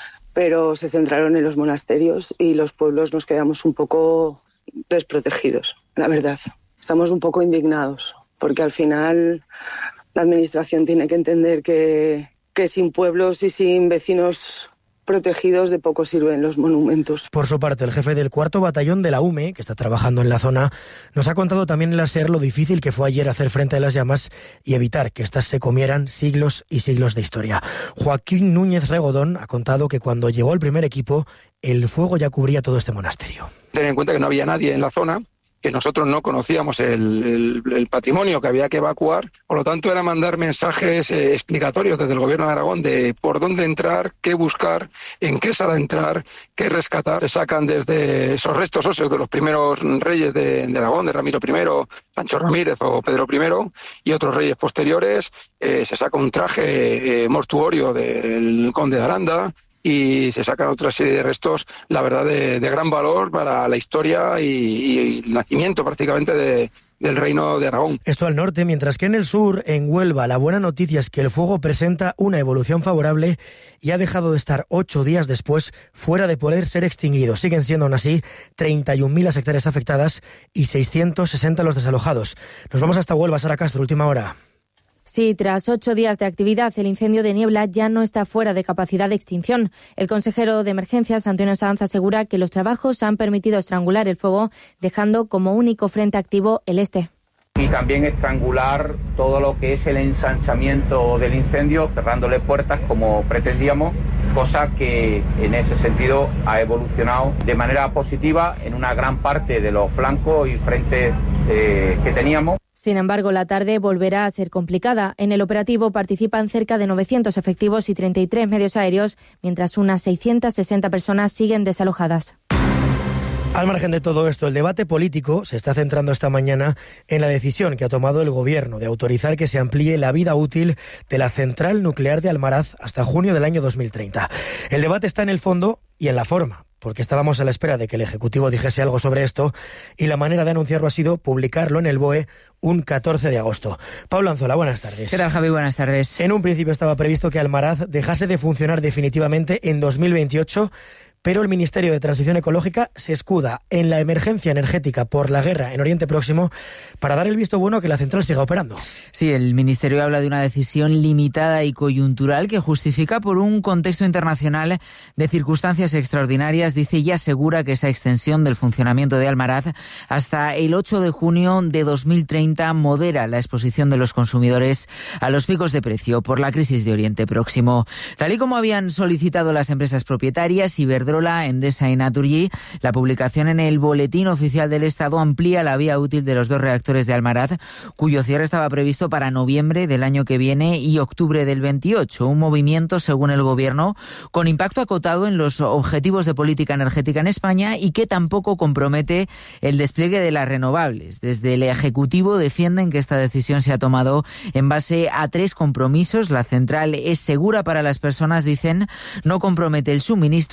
pero se centraron en los monasterios y los pueblos nos quedamos un poco desprotegidos, la verdad. Estamos un poco indignados, porque al final la administración tiene que entender que, que sin pueblos y sin vecinos protegidos de poco sirven los monumentos. Por su parte, el jefe del cuarto batallón de la U M E, que está trabajando en la zona, nos ha contado también en la SER lo difícil que fue ayer hacer frente a las llamas y evitar que éstas se comieran siglos y siglos de historia. Joaquín Núñez Regodón ha contado que cuando llegó el primer equipo, el fuego ya cubría todo este monasterio. Ten en cuenta que no había nadie en la zona, que nosotros no conocíamos el, el, el patrimonio que había que evacuar, por lo tanto era mandar mensajes eh, explicatorios desde el Gobierno de Aragón de por dónde entrar, qué buscar, en qué sala entrar, qué rescatar. Se sacan desde esos restos óseos de los primeros reyes de, de Aragón, de Ramiro primero, Sancho Ramírez o Pedro primero, y otros reyes posteriores. Eh, se saca un traje eh, mortuorio del conde de Aranda, y se sacan otra serie de restos, la verdad, de, de gran valor para la historia y, y el nacimiento prácticamente de, del Reino de Aragón. Esto al norte, mientras que en el sur, en Huelva, la buena noticia es que el fuego presenta una evolución favorable y ha dejado de estar ocho días después fuera de poder ser extinguido. Siguen siendo aún así treinta y un mil las hectáreas afectadas y seiscientos sesenta los desalojados. Nos vamos hasta Huelva, Sara Castro, última hora. Sí, tras ocho días de actividad, el incendio de Niebla ya no está fuera de capacidad de extinción. El consejero de Emergencias, Antonio Sanz, asegura que los trabajos han permitido estrangular el fuego, dejando como único frente activo el este. Y también estrangular todo lo que es el ensanchamiento del incendio, cerrándole puertas como pretendíamos, cosa que en ese sentido ha evolucionado de manera positiva en una gran parte de los flancos y frentes eh, que teníamos. Sin embargo, la tarde volverá a ser complicada. En el operativo participan cerca de novecientos efectivos y treinta y tres medios aéreos, mientras unas seiscientas sesenta personas siguen desalojadas. Al margen de todo esto, el debate político se está centrando esta mañana en la decisión que ha tomado el Gobierno de autorizar que se amplíe la vida útil de la central nuclear de Almaraz hasta junio del año dos mil treinta. El debate está en el fondo y en la forma, porque estábamos a la espera de que el Ejecutivo dijese algo sobre esto y la manera de anunciarlo ha sido publicarlo en el B O E un catorce de agosto. Pablo Anzola, buenas tardes. ¿Qué tal, Javi? Buenas tardes. En un principio estaba previsto que Almaraz dejase de funcionar definitivamente en dos mil veintiocho, pero el Ministerio de Transición Ecológica se escuda en la emergencia energética por la guerra en Oriente Próximo para dar el visto bueno a que la central siga operando. Sí, el Ministerio habla de una decisión limitada y coyuntural que justifica por un contexto internacional de circunstancias extraordinarias, dice, y asegura que esa extensión del funcionamiento de Almaraz hasta el ocho de junio de dos mil treinta modera la exposición de los consumidores a los picos de precio por la crisis de Oriente Próximo. Tal y como habían solicitado las empresas propietarias, Iberdrola, Endesa y Naturgy, la publicación en el Boletín Oficial del Estado amplía la vía útil de los dos reactores de Almaraz, cuyo cierre estaba previsto para noviembre del año que viene y octubre del veintiocho. Un movimiento, según el Gobierno, con impacto acotado en los objetivos de política energética en España y que tampoco compromete el despliegue de las renovables. Desde el Ejecutivo defienden que esta decisión se ha tomado en base a tres compromisos. La central es segura para las personas, dicen, no compromete el suministro y tampoco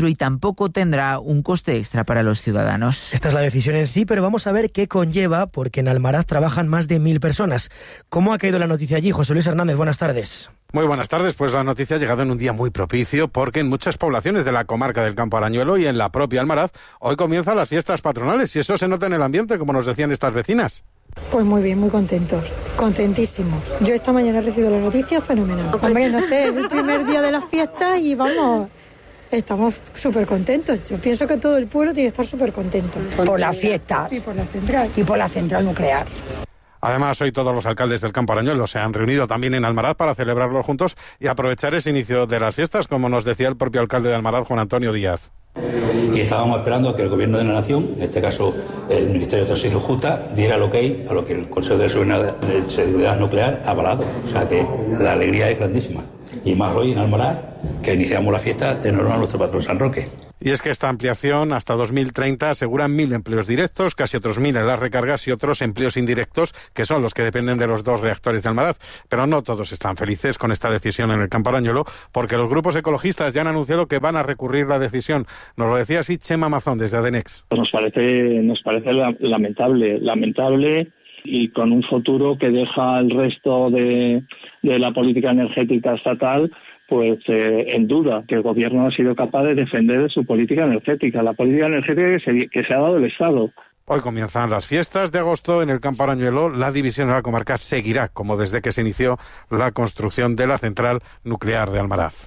tampoco tendrá un coste extra para los ciudadanos. Esta es la decisión en sí, pero vamos a ver qué conlleva, porque en Almaraz trabajan más de mil personas. ¿Cómo ha caído la noticia allí? José Luis Hernández, buenas tardes. Muy buenas tardes, pues la noticia ha llegado en un día muy propicio porque en muchas poblaciones de la comarca del Campo Arañuelo y en la propia Almaraz hoy comienzan las fiestas patronales y eso se nota en el ambiente, como nos decían estas vecinas. Pues muy bien, muy contentos, contentísimos. Yo esta mañana he recibido la noticia, fenomenal. Hombre, no sé, es el primer día de las fiestas y vamos, estamos súper contentos. Yo pienso que todo el pueblo tiene que estar súper contento. Por la fiesta. Y por la central. Y por la central nuclear. Además, hoy todos los alcaldes del Campo Arañuelo se han reunido también en Almaraz para celebrarlo juntos y aprovechar ese inicio de las fiestas, como nos decía el propio alcalde de Almaraz, Juan Antonio Díaz. Y estábamos esperando a que el Gobierno de la Nación, en este caso el Ministerio de Transición Justa, diera el ok a lo que el Consejo de Seguridad, de Seguridad Nuclear ha avalado. O sea que la alegría es grandísima. Y más hoy en Almaraz, que iniciamos la fiesta en honor a nuestro patrón San Roque. Y es que esta ampliación hasta dos mil treinta asegura mil empleos directos, casi otros mil en las recargas y otros empleos indirectos, que son los que dependen de los dos reactores de Almaraz. Pero no todos están felices con esta decisión en el Campo Arañuelo, porque los grupos ecologistas ya han anunciado que van a recurrir la decisión. Nos lo decía así Chema Mazón desde Adenex. Nos parece, nos parece lamentable, lamentable y con un futuro que deja el resto de, de la política energética estatal pues eh, en duda, que el Gobierno ha sido capaz de defender su política energética, la política energética que se, que se ha dado el Estado. Hoy comienzan las fiestas de agosto en el Campo Arañuelo. La división de la comarca seguirá, como desde que se inició la construcción de la central nuclear de Almaraz.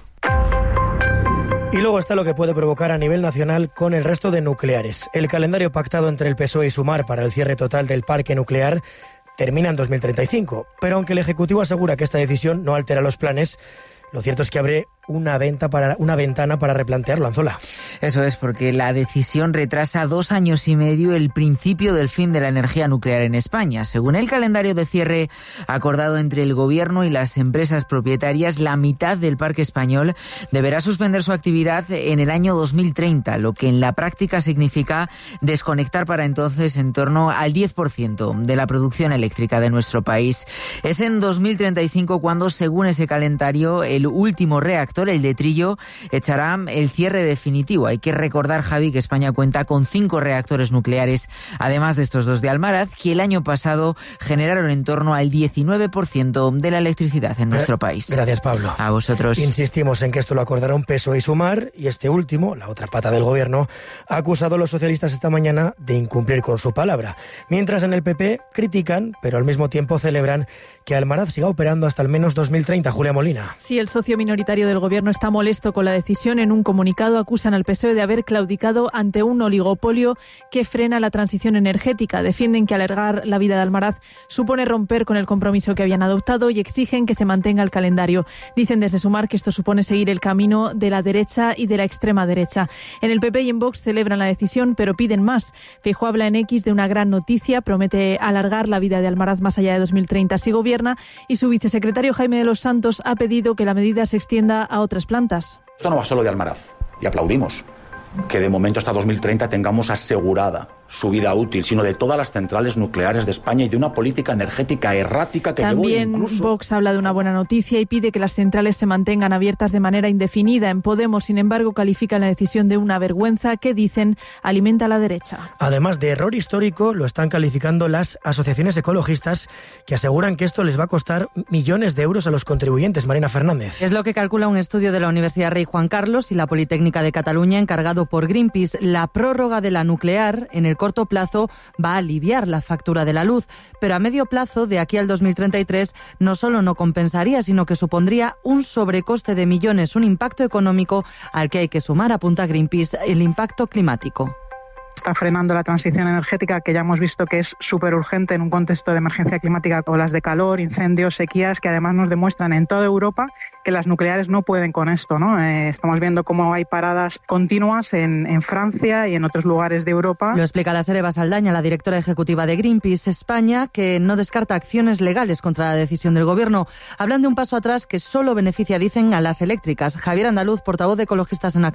Y luego está lo que puede provocar a nivel nacional con el resto de nucleares. El calendario pactado entre el P S O E y Sumar para el cierre total del parque nuclear termina en dos mil treinta y cinco, pero aunque el Ejecutivo asegura que esta decisión no altera los planes, lo cierto es que abre una, venta para, una ventana para replantearlo, Anzola. Eso es, porque la decisión retrasa dos años y medio el principio del fin de la energía nuclear en España. Según el calendario de cierre acordado entre el Gobierno y las empresas propietarias, la mitad del parque español deberá suspender su actividad en el año dos mil treinta, lo que en la práctica significa desconectar para entonces en torno al diez por ciento de la producción eléctrica de nuestro país. Es en dos mil treinta y cinco cuando, según ese calendario, el último reactor, el de Trillo, echará el cierre definitivo. Hay que recordar, Javi, que España cuenta con cinco reactores nucleares, además de estos dos de Almaraz, que el año pasado generaron en torno al diecinueve por ciento de la electricidad en nuestro país. Gracias, Pablo. A vosotros. Insistimos en que esto lo acordaron P S O E y Sumar, y este último, la otra pata del Gobierno, ha acusado a los socialistas esta mañana de incumplir con su palabra. Mientras en el P P critican, pero al mismo tiempo celebran que Almaraz siga operando hasta al menos dos mil treinta. Julia Molina. Sí, el socio minoritario del Gobierno está molesto con la decisión. En un comunicado acusan al P S O E de haber claudicado ante un oligopolio que frena la transición energética. Defienden que alargar la vida de Almaraz supone romper con el compromiso que habían adoptado y exigen que se mantenga el calendario. Dicen desde Sumar que esto supone seguir el camino de la derecha y de la extrema derecha. En el P P y en Vox celebran la decisión, pero piden más. Feijóo habla en X de una gran noticia, promete alargar la vida de Almaraz más allá de dos mil treinta si gobierna, y su vicesecretario Jaime de los Santos ha pedido que la medida se extienda a otras plantas. Esto no va solo de Almaraz, y aplaudimos que de momento hasta dos mil treinta tengamos asegurada su vida útil, sino de todas las centrales nucleares de España y de una política energética errática que También llevó incluso... Vox habla de una buena noticia y pide que las centrales se mantengan abiertas de manera indefinida. En Podemos, sin embargo, califican la decisión de una vergüenza que, dicen, alimenta a la derecha. Además de error histórico, lo están calificando las asociaciones ecologistas, que aseguran que esto les va a costar millones de euros a los contribuyentes. Marina Fernández. Es lo que calcula un estudio de la Universidad Rey Juan Carlos y la Politécnica de Cataluña, encargado por Greenpeace. La prórroga de la nuclear en el corto plazo va a aliviar la factura de la luz, pero a medio plazo, de aquí al dos mil treinta y tres, no solo no compensaría, sino que supondría un sobrecoste de millones, un impacto económico al que hay que sumar, apunta Greenpeace, el impacto climático. Está frenando la transición energética, que ya hemos visto que es súper urgente en un contexto de emergencia climática, olas de calor, incendios, sequías, que además nos demuestran en toda Europa que las nucleares no pueden con esto, ¿no? Eh, estamos viendo cómo hay paradas continuas en, en Francia y en otros lugares de Europa. Lo explica la Eva Saldaña, la directora ejecutiva de Greenpeace España, que no descarta acciones legales contra la decisión del Gobierno. Hablan de un paso atrás que solo beneficia, dicen, a las eléctricas. Javier Andaluz, portavoz de Ecologistas en Acción.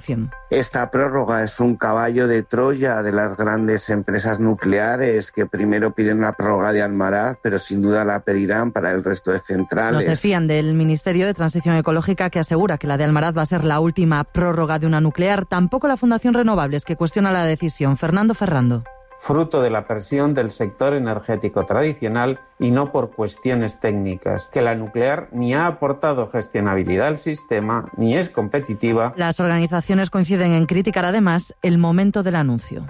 esta prórroga es un caballo de Troya de las grandes empresas nucleares que primero piden la prórroga de Almaraz, pero sin duda la pedirán para el resto de centrales. No se fían del Ministerio de Transición Ecológica, que asegura que la de Almaraz va a ser la última prórroga de una nuclear. Tampoco la Fundación Renovables, que cuestiona la decisión. Fernando Ferrando. Fruto de la presión del sector energético tradicional y no por cuestiones técnicas, que la nuclear ni ha aportado gestionabilidad al sistema ni es competitiva. Las organizaciones coinciden en criticar además el momento del anuncio.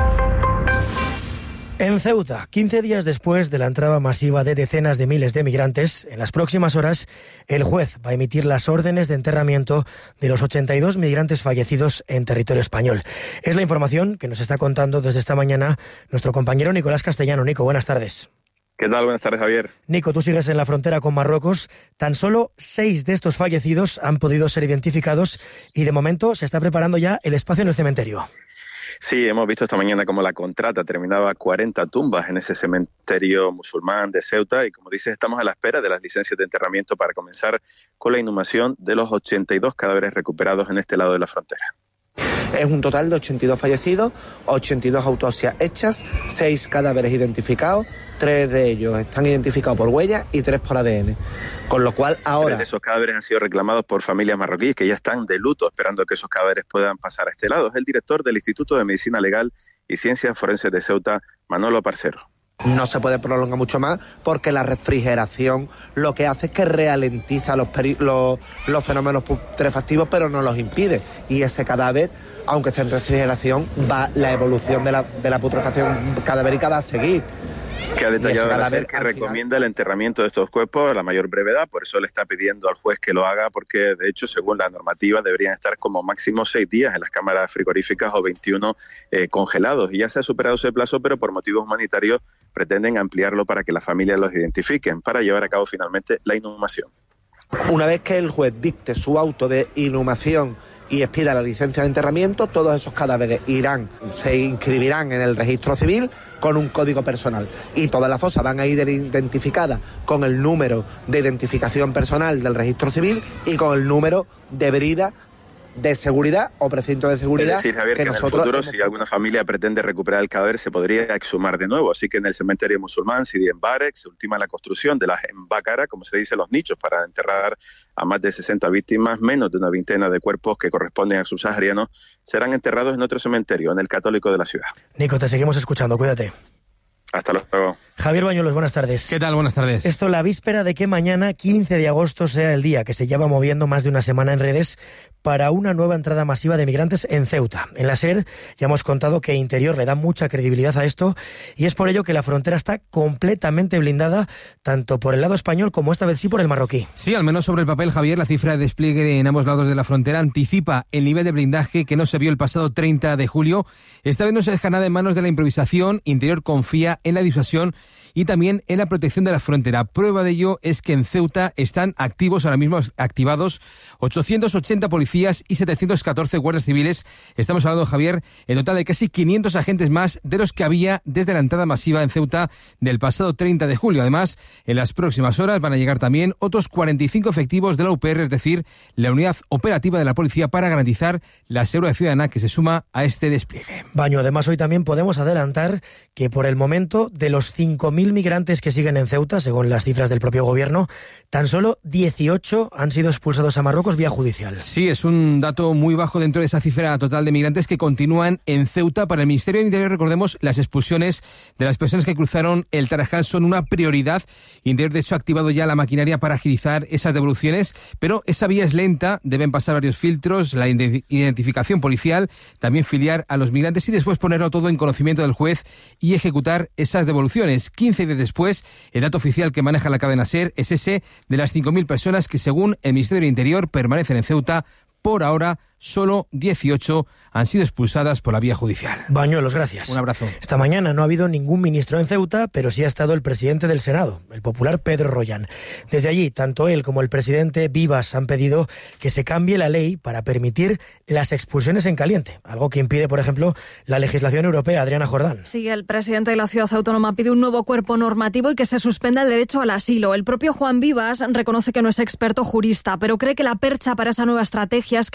En Ceuta, quince días después de la entrada masiva de decenas de miles de migrantes, en las próximas horas el juez va a emitir las órdenes de enterramiento de los ochenta y dos migrantes fallecidos en territorio español. Es la información que nos está contando desde esta mañana nuestro compañero Nicolás Castellano. Nico, buenas tardes. ¿Qué tal? Buenas tardes, Javier. Nico, tú sigues en la frontera con Marruecos. Tan solo seis de estos fallecidos han podido ser identificados y de momento se está preparando ya el espacio en el cementerio. Sí, hemos visto esta mañana cómo la contrata terminaba cuarenta tumbas en ese cementerio musulmán de Ceuta y, como dices, estamos a la espera de las licencias de enterramiento para comenzar con la inhumación de los ochenta y dos cadáveres recuperados en este lado de la frontera. Es un total de ochenta y dos fallecidos, ochenta y dos autopsias hechas, seis cadáveres identificados, tres de ellos están identificados por huellas y tres por A D N. Con lo cual ahora... Tres de esos cadáveres han sido reclamados por familias marroquíes que ya están de luto esperando que esos cadáveres puedan pasar a este lado. Es el director del Instituto de Medicina Legal y Ciencias Forenses de Ceuta, Manolo Parcero. No se puede prolongar mucho más porque la refrigeración lo que hace es que ralentiza los, peri- los, los fenómenos putrefactivos, pero no los impide. Y ese cadáver, aunque esté en refrigeración, va la evolución de la, de la putrefacción cadavérica va a seguir. Que ha detallado el hacer que recomienda el enterramiento de estos cuerpos a la mayor brevedad, por eso le está pidiendo al juez que lo haga, porque de hecho, según la normativa, deberían estar como máximo seis días en las cámaras frigoríficas o veintiuno eh, congelados. Y ya se ha superado ese plazo, pero por motivos humanitarios pretenden ampliarlo para que las familias los identifiquen, para llevar a cabo finalmente la inhumación. Una vez que el juez dicte su auto de inhumación y expida la licencia de enterramiento, todos esos cadáveres irán, se inscribirán en el registro civil con un código personal y todas las fosas van a ir identificadas con el número de identificación personal del registro civil y con el número de brida de seguridad o precinto de seguridad. Es decir, Javier, que, que en el futuro, hemos... si alguna familia pretende recuperar el cadáver, se podría exhumar de nuevo. Así que en el cementerio musulmán Sidi Embarek se ultima la construcción de las embácaras, como se dice, los nichos, para enterrar a más de sesenta víctimas. Menos de una veintena de cuerpos que corresponden al subsahariano serán enterrados en otro cementerio, en el católico de la ciudad. Nico, te seguimos escuchando, cuídate. Hasta luego. Javier Bañuelos, buenas tardes. ¿Qué tal? Buenas tardes. Esto la víspera de que mañana, quince de agosto, sea el día que se lleva moviendo más de una semana en redes para una nueva entrada masiva de migrantes en Ceuta. En la SER ya hemos contado que Interior le da mucha credibilidad a esto y es por ello que la frontera está completamente blindada, tanto por el lado español como esta vez sí por el marroquí. Sí, al menos sobre el papel, Javier, la cifra de despliegue en ambos lados de la frontera anticipa el nivel de blindaje que no se vio el pasado treinta de julio. Esta vez no se deja nada en manos de la improvisación. Interior confía en la disuasión y también en la protección de la frontera. Prueba de ello es que en Ceuta están activos, ahora mismo activados, ochocientos ochenta policías y setecientos catorce guardias civiles. Estamos hablando, Javier, en total de casi quinientos agentes más de los que había desde la entrada masiva en Ceuta del pasado treinta de julio. Además, en las próximas horas van a llegar también otros cuarenta y cinco efectivos de la U P R, es decir, la unidad operativa de la policía, para garantizar la seguridad ciudadana que se suma a este despliegue. Baño, además hoy también podemos adelantar que por el momento de los cinco mil migrantes que siguen en Ceuta, según las cifras del propio gobierno, tan solo dieciocho han sido expulsados a Marruecos vía judicial. Sí, es un dato muy bajo dentro de esa cifra total de migrantes que continúan en Ceuta. Para el Ministerio del Interior, recordemos, las expulsiones de las personas que cruzaron el Tarajal son una prioridad. Interior, de hecho, ha activado ya la maquinaria para agilizar esas devoluciones, pero esa vía es lenta, deben pasar varios filtros, la identificación policial, también filiar a los migrantes y después ponerlo todo en conocimiento del juez y ejecutar esas devoluciones. quince días después, el dato oficial que maneja la cadena SER es ese de las cinco mil personas que, según el Ministerio del Interior, permanecen en Ceuta. Por ahora, solo dieciocho han sido expulsadas por la vía judicial. Bañuelos, gracias. Un abrazo. Esta mañana no ha habido ningún ministro en Ceuta, pero sí ha estado el presidente del Senado, el popular Pedro Rollán. Desde allí, tanto él como el presidente Vivas han pedido que se cambie la ley para permitir las expulsiones en caliente, algo que impide, por ejemplo, la legislación europea. Adriana Jordán. Sí, el presidente de la ciudad autónoma pide un nuevo cuerpo normativo y que se suspenda el derecho al asilo. El propio Juan Vivas reconoce que no es experto jurista, pero cree que la percha para esa nueva estrategia es que la entrada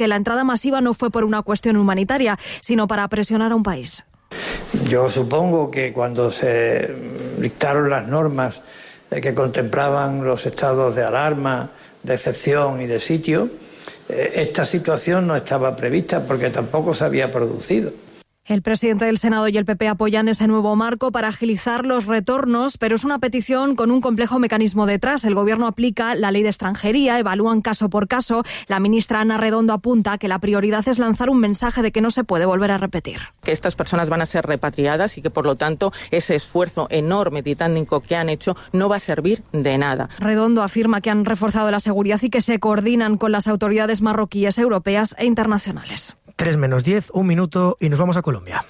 masiva no fue por una cuestión humanitaria, sino para presionar a un país. Yo supongo que cuando se dictaron las normas que contemplaban los estados de alarma, de excepción y de sitio, esta situación no estaba prevista porque tampoco se había producido. El presidente del Senado y el P P apoyan ese nuevo marco para agilizar los retornos, pero es una petición con un complejo mecanismo detrás. El Gobierno aplica la ley de extranjería, evalúan caso por caso. La ministra Ana Redondo apunta que la prioridad es lanzar un mensaje de que no se puede volver a repetir. Que estas personas van a ser repatriadas y que, por lo tanto, ese esfuerzo enorme, titánico que han hecho no va a servir de nada. Redondo afirma que han reforzado la seguridad y que se coordinan con las autoridades marroquíes, europeas e internacionales. tres menos diez, un minuto y nos vamos a Colombia.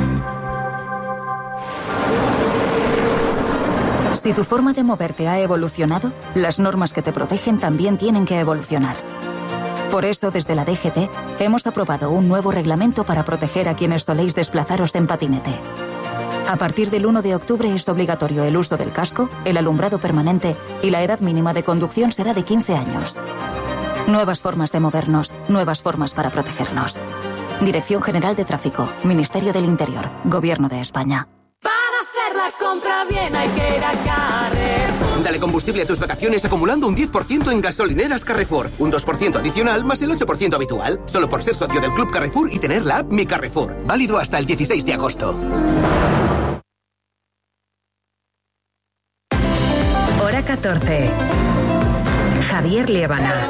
Si tu forma de moverte ha evolucionado, las normas que te protegen también tienen que evolucionar. Por eso, desde la D G T, hemos aprobado un nuevo reglamento para proteger a quienes soléis desplazaros en patinete. A partir del uno de octubre es obligatorio el uso del casco, el alumbrado permanente y la edad mínima de conducción será de quince años. Nuevas formas de movernos, nuevas formas para protegernos. Dirección General de Tráfico, Ministerio del Interior, Gobierno de España. Para hacer la compra bien hay que ir a Carrefour. Dale combustible a tus vacaciones acumulando un diez por ciento en gasolineras Carrefour. Un dos por ciento adicional más el ocho por ciento habitual. Solo por ser socio del Club Carrefour y tener la app Mi Carrefour. Válido hasta el dieciséis de agosto. Hora catorce. Javier Liébana.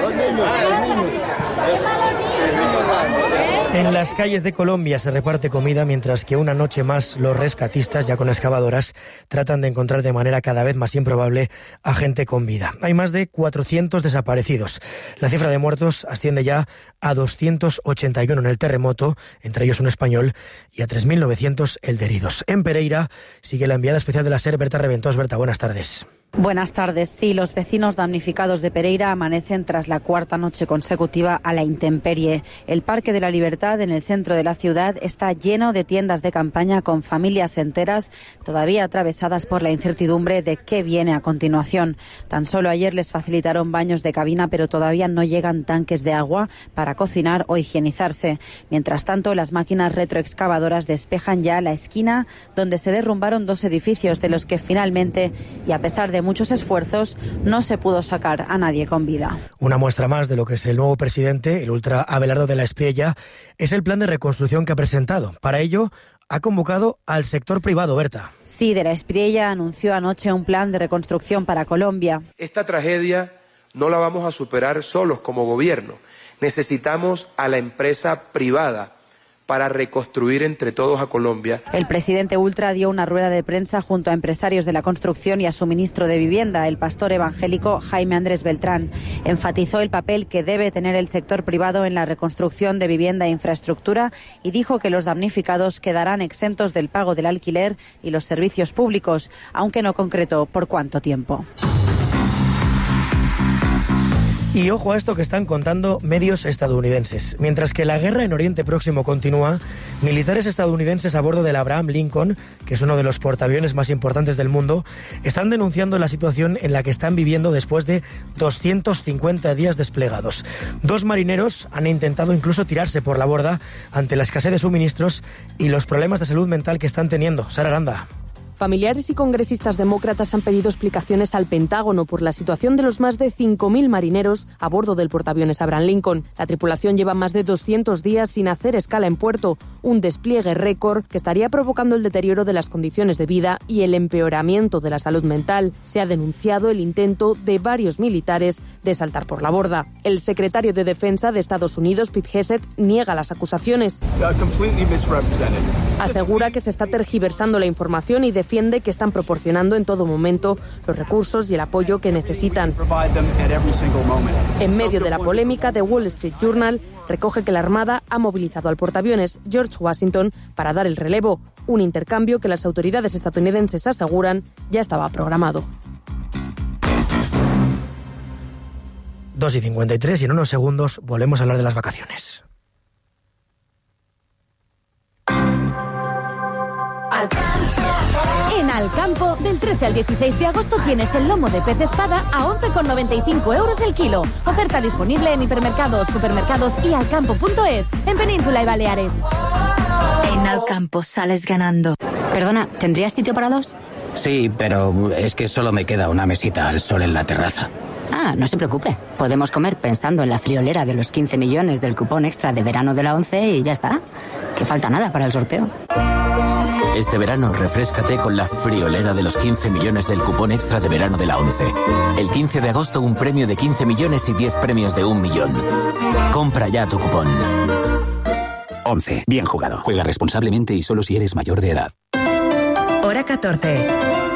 En las calles de Colombia se reparte comida mientras que una noche más los rescatistas, ya con excavadoras, tratan de encontrar de manera cada vez más improbable a gente con vida. Hay más de cuatrocientos desaparecidos. La cifra de muertos asciende ya a doscientos ochenta y uno en el terremoto, entre ellos un español, y a tres mil novecientos el de heridos. En Pereira sigue la enviada especial de la SER, Berta Reventós. Berta, buenas tardes. Buenas tardes. Sí, los vecinos damnificados de Pereira amanecen tras la cuarta noche consecutiva a la intemperie. El Parque de la Libertad, en el centro de la ciudad, está lleno de tiendas de campaña con familias enteras todavía atravesadas por la incertidumbre de qué viene a continuación. Tan solo ayer les facilitaron baños de cabina, pero todavía no llegan tanques de agua para cocinar o higienizarse. Mientras tanto, las máquinas retroexcavadoras despejan ya la esquina donde se derrumbaron dos edificios, de los que finalmente, y a pesar de muchos esfuerzos, no se pudo sacar a nadie con vida. Una muestra más de lo que es el nuevo presidente, el ultra Abelardo de la Espriella, es el plan de reconstrucción que ha presentado. Para ello, ha convocado al sector privado, Berta. Sí, de la Espriella anunció anoche un plan de reconstrucción para Colombia. Esta tragedia no la vamos a superar solos como gobierno. Necesitamos a la empresa privada para reconstruir entre todos a Colombia. El presidente ultra dio una rueda de prensa junto a empresarios de la construcción y a su ministro de Vivienda, el pastor evangélico Jaime Andrés Beltrán. Enfatizó el papel que debe tener el sector privado en la reconstrucción de vivienda e infraestructura y dijo que los damnificados quedarán exentos del pago del alquiler y los servicios públicos, aunque no concretó por cuánto tiempo. Y ojo a esto que están contando medios estadounidenses. Mientras que la guerra en Oriente Próximo continúa, militares estadounidenses a bordo del Abraham Lincoln, que es uno de los portaaviones más importantes del mundo, están denunciando la situación en la que están viviendo después de doscientos cincuenta días desplegados. Dos marineros han intentado incluso tirarse por la borda ante la escasez de suministros y los problemas de salud mental que están teniendo. Sara Aranda. Familiares y congresistas demócratas han pedido explicaciones al Pentágono por la situación de los más de cinco mil marineros a bordo del portaaviones Abraham Lincoln. La tripulación lleva más de doscientos días sin hacer escala en puerto, un despliegue récord que estaría provocando el deterioro de las condiciones de vida y el empeoramiento de la salud mental. Se ha denunciado el intento de varios militares de saltar por la borda. El secretario de Defensa de Estados Unidos, Pete Hegseth, niega las acusaciones. Asegura que se está tergiversando la información y defiende que están proporcionando en todo momento los recursos y el apoyo que necesitan. En medio de la polémica, The Wall Street Journal recoge que la Armada ha movilizado al portaaviones George Washington para dar el relevo, un intercambio que las autoridades estadounidenses aseguran ya estaba programado. dos y cincuenta y tres y en unos segundos volvemos a hablar de las vacaciones. En Alcampo, del trece al dieciséis de agosto tienes el lomo de pez espada a once con noventa y cinco euros el kilo. Oferta disponible en hipermercados, supermercados y alcampo punto es, en Península y Baleares. En Alcampo sales ganando. Perdona, ¿tendrías sitio para dos? Sí, pero es que solo me queda una mesita al sol en la terraza. Ah, no se preocupe. Podemos comer pensando en la friolera de los quince millones del cupón extra de verano de la ONCE y ya está. Que falta nada para el sorteo. Este verano refréscate con la friolera de los quince millones del cupón extra de verano de la ONCE. El quince de agosto un premio de quince millones y diez premios de un millón. Compra ya tu cupón. ONCE. Bien jugado. Juega responsablemente y solo si eres mayor de edad. Hora catorce.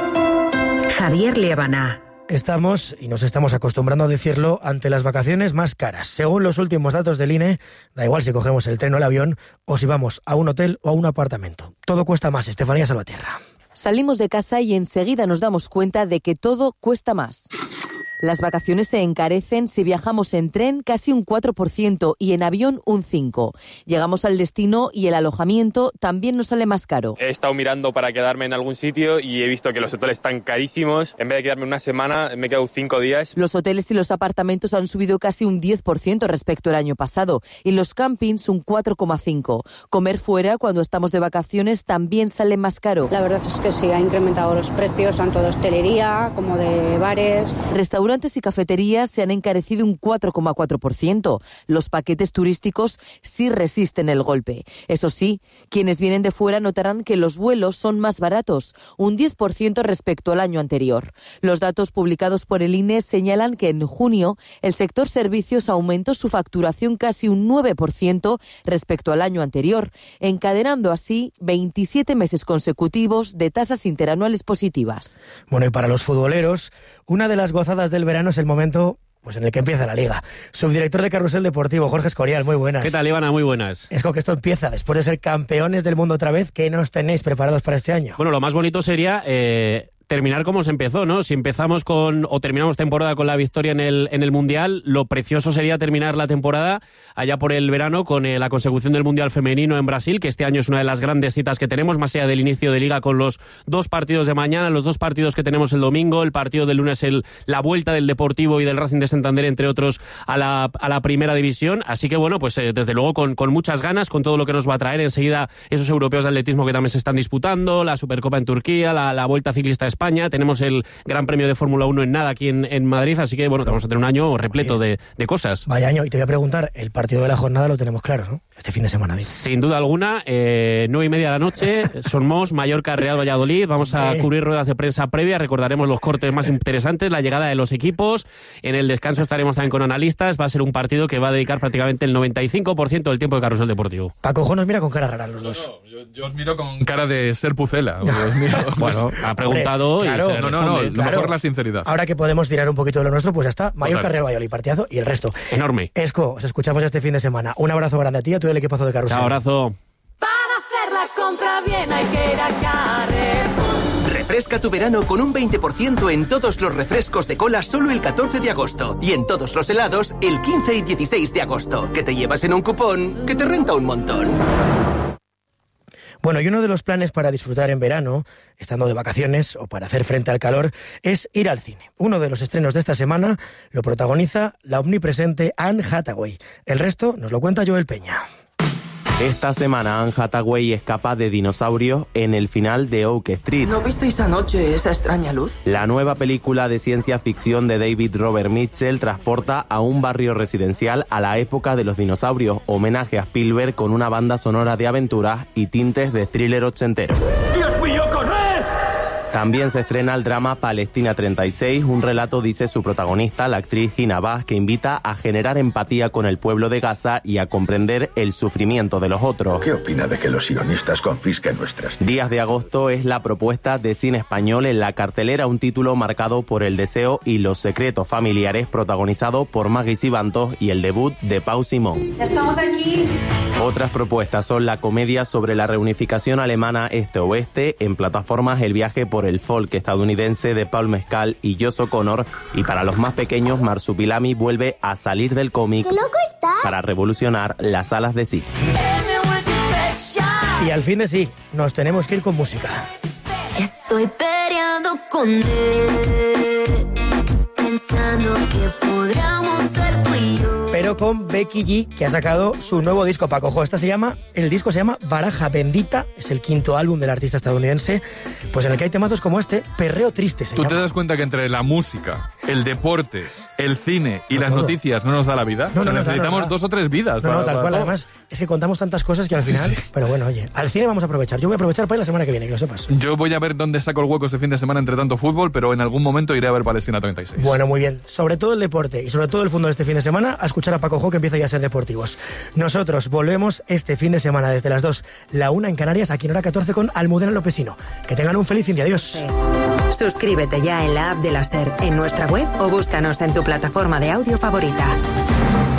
Javier Liébana. Estamos, y nos estamos acostumbrando a decirlo, ante las vacaciones más caras. Según los últimos datos del I N E, da igual si cogemos el tren o el avión, o si vamos a un hotel o a un apartamento. Todo cuesta más. Estefanía Salvatierra. Salimos de casa y enseguida nos damos cuenta de que todo cuesta más. Las vacaciones se encarecen si viajamos en tren casi un cuatro por ciento y en avión un cinco por ciento. Llegamos al destino y el alojamiento también nos sale más caro. He estado mirando para quedarme en algún sitio y he visto que los hoteles están carísimos. En vez de quedarme una semana, me he quedado cinco días. Los hoteles y los apartamentos han subido casi un diez por ciento respecto al año pasado y los campings un cuatro coma cinco por ciento. Comer fuera cuando estamos de vacaciones también sale más caro. La verdad es que sí, ha incrementado los precios tanto de hostelería como de bares. Restaurantes y cafeterías se han encarecido un cuatro coma cuatro por ciento. Los paquetes turísticos sí resisten el golpe. Eso sí, quienes vienen de fuera notarán que los vuelos son más baratos, un diez por ciento respecto al año anterior. Los datos publicados por el I N E señalan que en junio el sector servicios aumentó su facturación casi un nueve por ciento respecto al año anterior, encadenando así veintisiete meses consecutivos de tasas interanuales positivas. Bueno, y para los futboleros, una de las gozadas del verano es el momento pues en el que empieza la Liga. Subdirector de Carrusel Deportivo, Jorge Escorial, muy buenas. ¿Qué tal, Ivana? Muy buenas. Es como que esto empieza, después de ser campeones del mundo otra vez, ¿qué nos tenéis preparados para este año? Bueno, lo más bonito sería eh, terminar como se empezó, ¿no? Si empezamos con, o terminamos temporada con la victoria en el, en el Mundial, lo precioso sería terminar la temporada allá por el verano con eh, la consecución del Mundial Femenino en Brasil, que este año es una de las grandes citas que tenemos, más allá del inicio de Liga con los dos partidos de mañana, los dos partidos que tenemos el domingo, el partido del lunes, el, la vuelta del Deportivo y del Racing de Santander, entre otros, a la, a la Primera División. Así que, bueno, pues eh, desde luego con, con muchas ganas, con todo lo que nos va a traer enseguida esos europeos de atletismo que también se están disputando, la Supercopa en Turquía, la, la Vuelta Ciclista a España, tenemos el Gran Premio de Fórmula uno en nada aquí en, en Madrid, así que, bueno, vamos a tener un año repleto de, de cosas. Vaya año, y te voy a preguntar, el partido de la jornada lo tenemos claro, ¿no? Este fin de semana. Digo. Sin duda alguna, eh, nueve y media de la noche, Somos, Mallorca, Real Valladolid, vamos a eh. cubrir ruedas de prensa previa, recordaremos los cortes más interesantes, la llegada de los equipos, en el descanso estaremos también con analistas, va a ser un partido que va a dedicar prácticamente el noventa y cinco por ciento del tiempo de Carrusel Deportivo. Paco Jo nos mira con cara rara los dos. No, no, yo, yo os miro con cara de ser pucela. Os miro, bueno, ha preguntado. Hombre, claro, y se no, no, no, lo claro. mejor la sinceridad. Ahora que podemos tirar un poquito de lo nuestro, pues ya está. Mallorca, Real Valladolid, partidazo y el resto. Enorme. Esco, os escuchamos este fin de semana. Un abrazo grande a ti y a todo el equipazo de Carrusel. Un abrazo. Para hacer la compra bien hay que ir a Carrefour. Refresca tu verano con un veinte por ciento en todos los refrescos de cola solo el catorce de agosto y en todos los helados el quince y dieciséis de agosto, que te llevas en un cupón que te renta un montón. Bueno, y uno de los planes para disfrutar en verano, estando de vacaciones o para hacer frente al calor, es ir al cine. Uno de los estrenos de esta semana lo protagoniza la omnipresente Anne Hathaway. El resto nos lo cuenta Joel Peña. Esta semana Anne Hathaway escapa de dinosaurios en el final de Oak Street. ¿No visteis anoche esa extraña luz? La nueva película de ciencia ficción de David Robert Mitchell transporta a un barrio residencial a la época de los dinosaurios, homenaje a Spielberg con una banda sonora de aventuras y tintes de thriller ochentero. ¡Dios mío, corred! También se estrena el drama Palestina treinta y seis, un relato, dice su protagonista, la actriz Hina Bass, que invita a generar empatía con el pueblo de Gaza y a comprender el sufrimiento de los otros. ¿Qué opina de que los sionistas confisquen nuestras tierras? Días de agosto es la propuesta de cine español en la cartelera, un título marcado por el deseo y los secretos familiares, protagonizado por Maggie Sibantos y el debut de Pau Simón. Ya estamos aquí. Otras propuestas son la comedia sobre la reunificación alemana este-oeste, en plataformas El viaje por el folk estadounidense de Paul Mescal y Josh O'Connor, y para los más pequeños Marsupilami vuelve a salir del cómic para revolucionar las salas de cine. Y al fin de sí, nos tenemos que ir con música. Yes. Estoy peleando con él, pensando que podríamos ser tú y yo. Pero con Becky G, que ha sacado su nuevo disco, Paco. Ojo, esta se llama, el disco se llama Baraja Bendita, es el quinto álbum del artista estadounidense, pues en el que hay temazos como este, Perreo Triste se ¿Tú llama. te das cuenta que entre la música, el deporte, el cine y No, las todo. noticias no nos da la vida? No, O sea, no nos da, necesitamos no nos da. dos o tres vidas. No, para, no, tal para cual, todo. además, es que contamos tantas cosas que al final, pero bueno, oye, al cine vamos a aprovechar. Yo voy a aprovechar para ir la semana que viene, que lo sepas. Yo voy a ver dónde saco el hueco este fin de semana entre tanto fútbol, pero en algún momento iré a ver Palestina treinta y seis. Bueno, muy bien. Sobre todo el deporte y sobre todo el fútbol este fin de semana, a escuchar a Paco Jo, que empieza ya a ser deportivos. Nosotros volvemos este fin de semana desde las dos, la una en Canarias, aquí en hora catorce con Almudena Lopesino. Que tengan un feliz fin de adiós. Sí. Suscríbete ya en la app de la SER, en nuestra web o búscanos en tu plataforma de audio favorita.